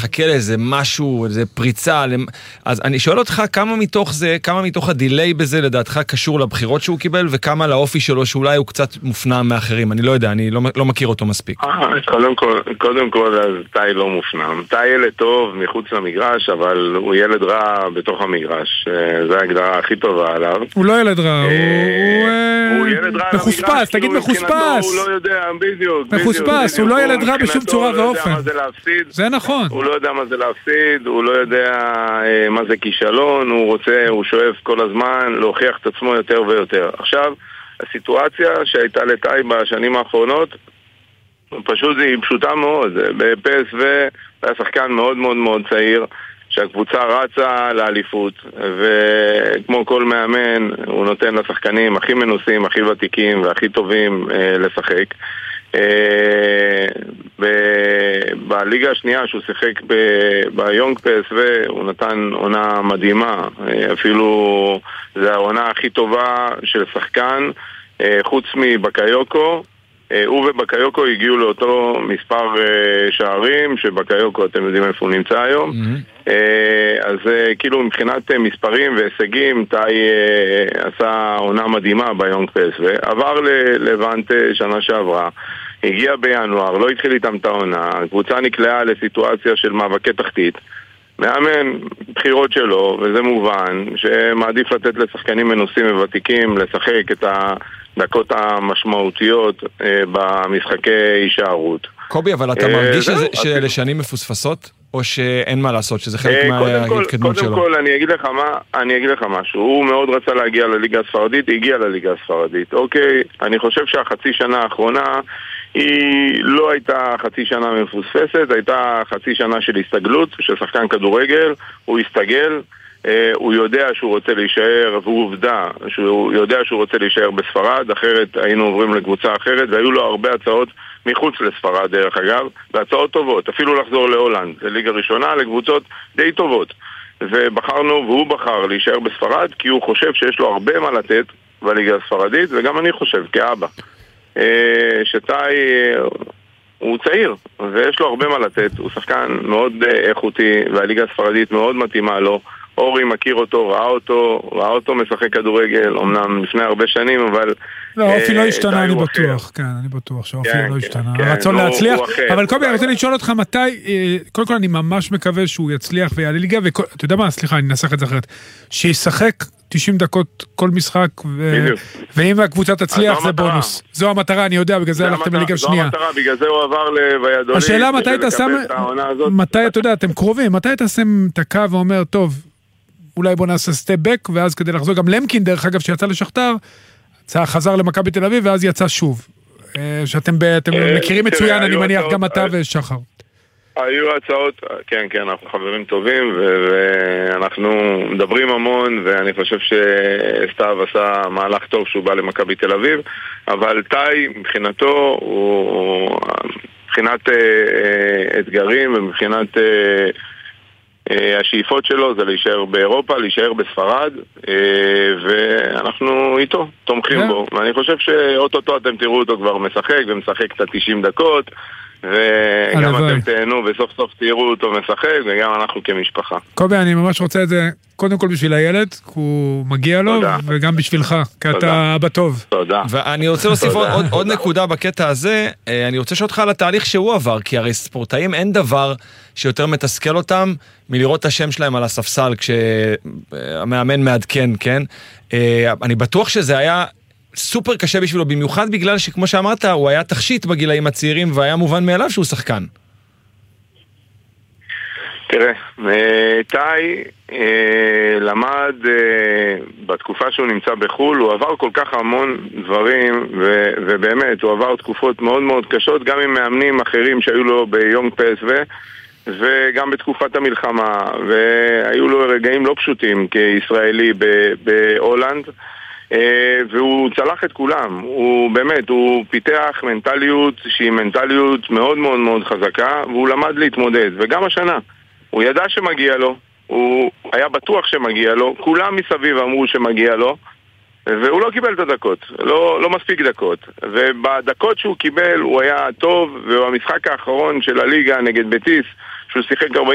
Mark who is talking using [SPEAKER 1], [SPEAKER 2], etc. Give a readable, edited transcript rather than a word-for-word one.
[SPEAKER 1] מחכה לאיזה משהו, איזה פריצה, אז אני שואל אותך כמה מתוך זה, כמה מתוך הדיליי בזה לדעתך קשור לבחירות שהוא קיבל, וכמה לאופי שלו שאולי הוא קצת מופנם מאחרים, אני לא יודע, אני לא מכיר אותו מספיק.
[SPEAKER 2] קודם כל, אז טי לא מופנם. טי ילד טוב מחוץ למגרש, אבל הוא ילד רע בתוך המגרש. זו ההגדרה הכי טובה עליו.
[SPEAKER 3] הוא לא ילד רע,
[SPEAKER 2] הוא ילד רע
[SPEAKER 3] מחוספס, תגיד מחוספס.
[SPEAKER 2] הוא לא יודע, בדיוק.
[SPEAKER 3] מחוספס, הוא לא ילד רע בשום צורה ואופן. זה נכון.
[SPEAKER 2] הוא לא יודע מה זה להפסיד, הוא לא יודע מה זה כישלון, הוא שואף כל הזמן להוכיח את עצמו יותר ויותר. עכשיו, הסיטואציה שהייתה לטי בשנים האחרונות, פשוט היא פשוטה מאוד. בפסו היה שחקן מאוד מאוד מאוד צעיר, שהקבוצה רצה לאליפות, וכמו כל מאמן, הוא נותן לשחקנים הכי מנוסים, הכי ותיקים והכי טובים לשחק. בליגה השנייה שהוא שיחק ביונג פסו, הוא נתן עונה מדהימה, אפילו זה העונה הכי טובה של שחקן, חוץ מבקיוקו. הוא ובקיוקו הגיעו לאותו מספר שערים, שבקיוקו אתם יודעים איפה הוא נמצא היום. אז כאילו מבחינת מספרים והישגים, טי עשה עונה מדהימה ביונג פסו, עבר ללוונט שנה שעברה, הגיע בינואר, לא התחיל איתם את העונה, הקבוצה נקלעה לסיטואציה של מאבקי תחתית, מאמן בחירות שלו, וזה מובן שמעדיף לתת לשחקנים מנוסים וותיקים לשחק את הדקות המשמעותיות במשחקי הישארות.
[SPEAKER 1] קובי, אבל אתה מרגיש שאלה שנים מפוספסות? או שאין מה לעשות, שזה חלק מההתקדמות שלו?
[SPEAKER 2] קודם כל, אני אגיד לך משהו. הוא מאוד רצה להגיע לליגה הספרדית, הגיע לליגה הספרדית. אוקיי, אני חושב שהחצי שנה האחרונה היא לא הייתה חצי שנה מפוספסת, הייתה חצי שנה של הסתגלות, של שחקן כדורגל, הוא הסתגל, הוא יודע שהוא רוצה להישאר, והוא עובדה שהוא יודע שהוא רוצה להישאר בספרד, אחרת היינו עוברים לקבוצה אחרת, והיו לו הרבה הצעות מחוץ לספרד דרך אגב, והצעות טובות, אפילו לחזור להולנד, לליגה ראשונה, לקבוצות די טובות. והוא בחר להישאר בספרד, כי הוא חושב שיש לו הרבה מה לתת בליגה הספרדית, וגם אני חושב, כאבא, שטי הוא צעיר, ויש לו הרבה מה לתת, הוא שחקן מאוד איכותי, והליגה הספרדית מאוד מתאימה לו. אורי מכיר אותו, ראה אותו משחק כדורגל, אמנם לפני הרבה שנים, אבל...
[SPEAKER 3] לא, האופי לא השתנה, אני בטוח, כן, אני בטוח שהאופי לא השתנה. הרצון להצליח, אבל קובי, אני רוצה לשאול אותך מתי, קודם כל אני ממש מקווה שהוא יצליח ויעלה ליגה, ואתה יודע מה, סליחה, אני אנסח את זה אחרת, שישחק 90 דקות כל משחק, ואם הקבוצה תצליח זה בונוס. זו המטרה, אני יודע, בגלל זה הלכתם לליגה שנייה.
[SPEAKER 2] זו המטרה, בגלל זה הוא עבר לויאדוליד.
[SPEAKER 3] השאלה מתי אתה שם, מתי אתה יודע, אתם קרובים, מתי אתה שם את הקו ואומר, טוב, אולי בוא נעשה סטפ בק, ואז כדי לחזור גם למקין, דרך אגב, שיצא לשכתר, חזר למכבי תל אביב, ואז יצא שוב. שאתם מכירים מצוין, אני מניח גם אתה ושחר.
[SPEAKER 2] היו הצעות, כן, אנחנו חברים טובים, ואנחנו מדברים המון, ואני חושב שסתיו עשה מהלך טוב שהוא בא למכבי תל אביב, אבל טי, מבחינתו, מבחינת אתגרים, ומבחינת השאיפות שלו זה להישאר באירופה, להישאר בספרד, ואנחנו איתו, תומכים בו. ואני חושב שאוטוטו אתם תראו אותו כבר משחק, ומשחק את 90 דקות, וגם אתם תהנו וסוף סוף תראו אותו משחק, וגם אנחנו כמשפחה.
[SPEAKER 3] קובי, אני ממש רוצה את זה קודם כל בשביל הילד, הוא מגיע לו, וגם בשבילך, כי אתה אבא טוב.
[SPEAKER 2] תודה.
[SPEAKER 1] ואני רוצה להוסיף עוד נקודה בקטע הזה, אני רוצה לשאול אותך על התהליך שהוא עבר, כי הרי ספורטאים אין דבר שיותר מתסכל אותם מלראות את השם שלהם על הספסל כשהמאמן מעדכן, כן? אני בטוח שזה היה סופר קשה בשבילו, במיוחד בגלל שכמו שאמרת, הוא היה תכשיט בגילאים הצעירים, והיה מובן מאליו שהוא שחקן.
[SPEAKER 2] תראה, טי למד בתקופה שהוא נמצא בחול, הוא עבר כל כך המון דברים, ובאמת הוא עבר תקופות מאוד מאוד קשות, גם עם מאמנים אחרים שהיו לו ביונג פסו, וגם בתקופת המלחמה, והיו לו רגעים לא פשוטים כישראלי בהולנד, והוא צלח את כולם. הוא באמת, הוא פיתח מנטליות שהיא מנטליות מאוד מאוד מאוד חזקה, והוא למד להתמודד, וגם השנה הוא ידע שמגיע לו, הוא היה בטוח שמגיע לו, כולם מסביב אמרו שמגיע לו, והוא לא קיבל את הדקות, לא מספיק דקות, ובדקות שהוא קיבל הוא היה טוב, ובמשחק האחרון של הליגה נגד בטיס שהוא שיחק